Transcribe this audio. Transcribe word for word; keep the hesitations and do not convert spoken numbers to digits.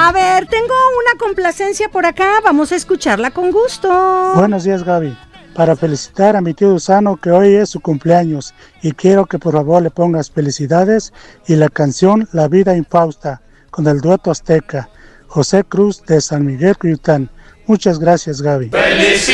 A ver, tengo una complacencia por acá, vamos a escucharla con gusto. Buenos días, Gaby. Para felicitar a mi tío Usano, que hoy es su cumpleaños, y quiero que por favor le pongas felicidades y la canción La Vida Infausta con el dueto azteca, José Cruz de San Miguel Cuyután. Muchas gracias, Gaby. ¡Felicidades!